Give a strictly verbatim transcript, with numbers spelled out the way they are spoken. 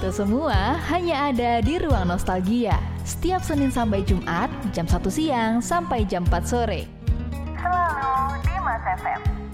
Itu semua hanya ada di Ruang Nostalgia. Setiap Senin sampai Jumat, jam satu siang sampai jam empat sore. Selalu di Mas F M.